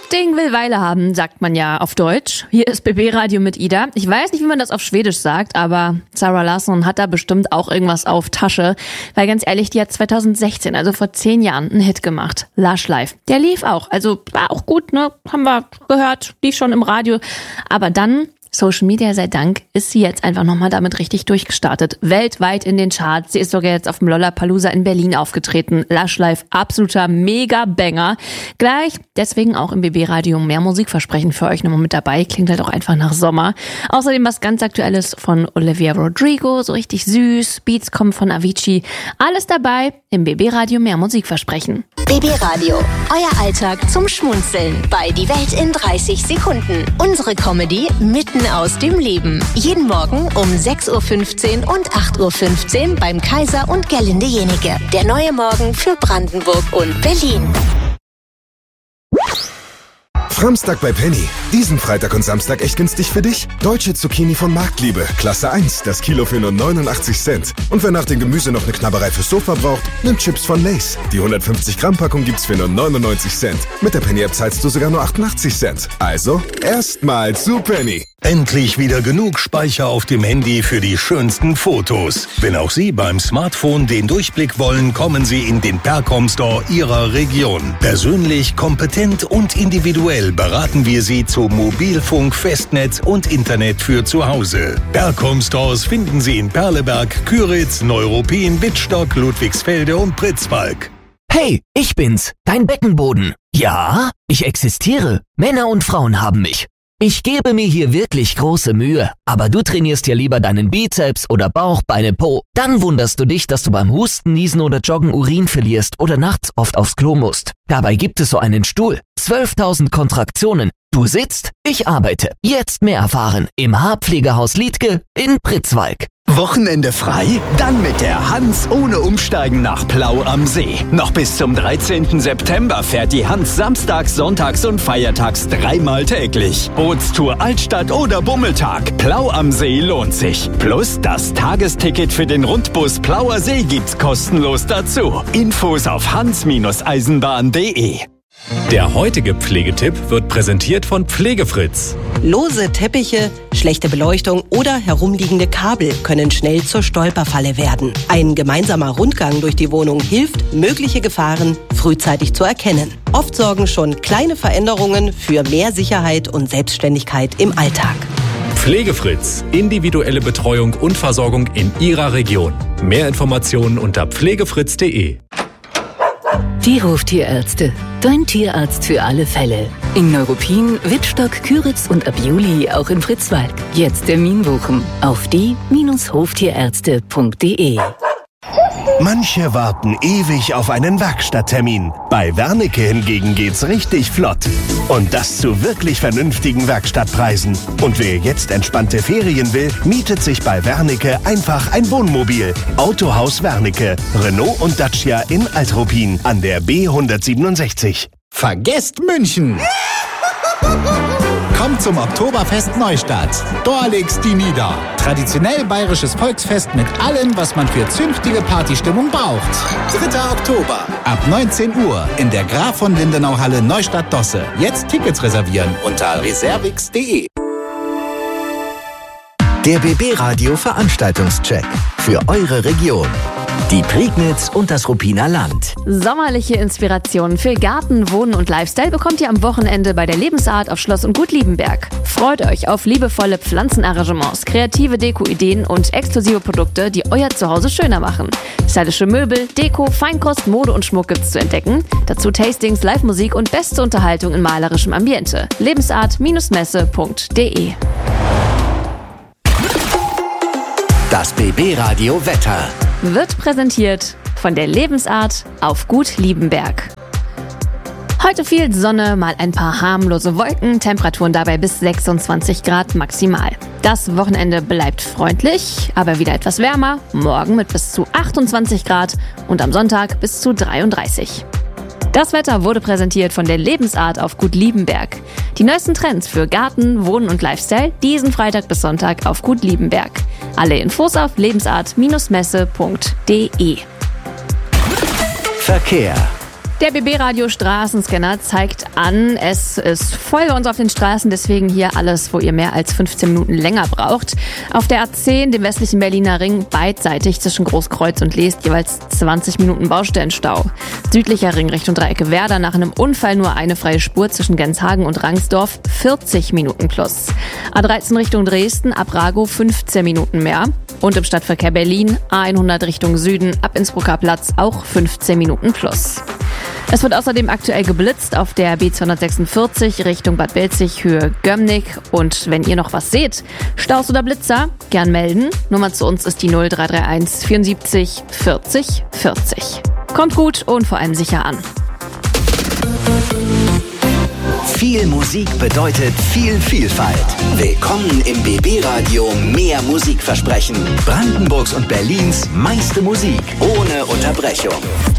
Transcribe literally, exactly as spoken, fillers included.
Ding will Weile haben, sagt man ja auf Deutsch. Hier ist B B Radio mit Ida. Ich weiß nicht, wie man das auf Schwedisch sagt, aber Zara Larsson hat da bestimmt auch irgendwas auf Tasche. Weil ganz ehrlich, die hat zwanzig sechzehn, also vor zehn Jahren, einen Hit gemacht. Lush Life. Der lief auch, also war auch gut, ne? Haben wir gehört, lief schon im Radio. Aber dann... Social Media sei Dank ist sie jetzt einfach nochmal damit richtig durchgestartet. Weltweit in den Charts. Sie ist sogar jetzt auf dem Lollapalooza in Berlin aufgetreten. Lush Life, absoluter Mega-Banger. Gleich deswegen auch im B B-Radio mehr Musikversprechen für euch nochmal mit dabei. Klingt halt auch einfach nach Sommer. Außerdem was ganz Aktuelles von Olivia Rodrigo, so richtig süß. Beats kommen von Avicii. Alles dabei im B B-Radio mehr Musikversprechen. B B-Radio, euer Alltag zum Schmunzeln bei Die Welt in dreißig Sekunden. Unsere Comedy mitten aus dem Leben. Jeden Morgen um sechs Uhr fünfzehn und acht Uhr fünfzehn beim Kaiser und Gerlinde Jenike. Der neue Morgen für Brandenburg und Berlin. Framstag bei Penny. Diesen Freitag und Samstag echt günstig für dich? Deutsche Zucchini von Marktliebe. Klasse eins. Das Kilo für nur neunundachtzig Cent. Und wer nach dem Gemüse noch eine Knabberei fürs Sofa braucht, nimmt Chips von Lay's. Die hundertfünfzig Gramm Packung gibt's für nur neunundneunzig Cent. Mit der Penny-App zahlst du sogar nur achtundachtzig Cent. Also, erstmal zu Penny. Endlich wieder genug Speicher auf dem Handy für die schönsten Fotos. Wenn auch Sie beim Smartphone den Durchblick wollen, kommen Sie in den Percom Store Ihrer Region. Persönlich, kompetent und individuell beraten wir Sie zu Mobilfunk, Festnetz und Internet für zu Hause. Percom Stores finden Sie in Perleberg, Küritz, Neuruppin, Wittstock, Ludwigsfelde und Pritzwalk. Hey, ich bin's, dein Beckenboden. Ja, ich existiere. Männer und Frauen haben mich. Ich gebe mir hier wirklich große Mühe, aber du trainierst ja lieber deinen Bizeps oder Bauch, Beine, Po. Dann wunderst du dich, dass du beim Husten, Niesen oder Joggen Urin verlierst oder nachts oft aufs Klo musst. Dabei gibt es so einen Stuhl. zwölftausend Kontraktionen. Du sitzt, ich arbeite. Jetzt mehr erfahren im Haarpflegehaus Liedtke in Pritzwalk. Wochenende frei? Dann mit der Hans ohne Umsteigen nach Plau am See. Noch bis zum dreizehnten September fährt die Hans samstags, sonntags und feiertags dreimal täglich. Bootstour Altstadt oder Bummeltag. Plau am See lohnt sich. Plus das Tagesticket für den Rundbus Plauer See gibt's kostenlos dazu. Infos auf hans Eisenbahn punkt de. Der heutige Pflegetipp wird präsentiert von Pflegefritz. Lose Teppiche, schlechte Beleuchtung oder herumliegende Kabel können schnell zur Stolperfalle werden. Ein gemeinsamer Rundgang durch die Wohnung hilft, mögliche Gefahren frühzeitig zu erkennen. Oft sorgen schon kleine Veränderungen für mehr Sicherheit und Selbstständigkeit im Alltag. Pflegefritz. Individuelle Betreuung und Versorgung in Ihrer Region. Mehr Informationen unter pflegefritz punkt de. Die Hoftierärzte. Dein Tierarzt für alle Fälle. In Neuruppin, Wittstock, Küritz und ab Juli auch in Pritzwalk. Jetzt Termin buchen auf die Hoftierärzte punkt de. Manche warten ewig auf einen Werkstatttermin. Bei Wernicke hingegen geht's richtig flott. Und das zu wirklich vernünftigen Werkstattpreisen. Und wer jetzt entspannte Ferien will, mietet sich bei Wernicke einfach ein Wohnmobil. Autohaus Wernicke, Renault und Dacia in Altruppin an der B hundertsiebenundsechzig. Vergesst München! Kommt zum Oktoberfest Neustadt. Dort legt's die nieder. Traditionell bayerisches Volksfest mit allem, was man für zünftige Partystimmung braucht. dritter Oktober. Ab neunzehn Uhr in der Graf von Lindenau Halle Neustadt-Dosse. Jetzt Tickets reservieren unter reservix punkt de. Der B B-Radio Veranstaltungscheck für eure Region. Die Prignitz und das Ruppiner Land. Sommerliche Inspirationen für Garten, Wohnen und Lifestyle bekommt ihr am Wochenende bei der Lebensart auf Schloss und Gut Liebenberg. Freut euch auf liebevolle Pflanzenarrangements, kreative Deko-Ideen und exklusive Produkte, die euer Zuhause schöner machen. Stylische Möbel, Deko, Feinkost, Mode und Schmuck gibt's zu entdecken. Dazu Tastings, Live-Musik und beste Unterhaltung in malerischem Ambiente. lebensart Messe punkt de. Das B B-Radio Wetter wird präsentiert von der Lebensart auf Gut Liebenberg. Heute viel Sonne, mal ein paar harmlose Wolken, Temperaturen dabei bis sechsundzwanzig Grad maximal. Das Wochenende bleibt freundlich, aber wieder etwas wärmer, morgen mit bis zu achtundzwanzig Grad und am Sonntag bis zu dreiunddreißig. Das Wetter wurde präsentiert von der Lebensart auf Gut Liebenberg. Die neuesten Trends für Garten, Wohnen und Lifestyle diesen Freitag bis Sonntag auf Gut Liebenberg. Alle Infos auf lebensart Messe punkt de. Verkehr. Der B B-Radio Straßenscanner zeigt an, es ist voll bei uns auf den Straßen, deswegen hier alles, wo ihr mehr als fünfzehn Minuten länger braucht. Auf der A zehn, dem westlichen Berliner Ring, beidseitig zwischen Großkreuz und Leest jeweils zwanzig Minuten Baustellenstau. Südlicher Ring Richtung Dreiecke Werder, nach einem Unfall nur eine freie Spur zwischen Genshagen und Rangsdorf, vierzig Minuten plus. A dreizehn Richtung Dresden, ab Ragow fünfzehn Minuten mehr. Und im Stadtverkehr Berlin, A hundert Richtung Süden, ab Innsbrucker Platz auch fünfzehn Minuten plus. Es wird außerdem aktuell geblitzt auf der B zweihundertsechsundvierzig Richtung Bad Belzig, Höhe Gömmnig. Und wenn ihr noch was seht, Staus oder Blitzer, gern melden. Nummer zu uns ist die null drei drei eins vierundsiebzig vierzig vierzig. Kommt gut und vor allem sicher an. Viel Musik bedeutet viel Vielfalt. Willkommen im B B-Radio Mehr Musikversprechen. Brandenburgs und Berlins meiste Musik ohne Unterbrechung.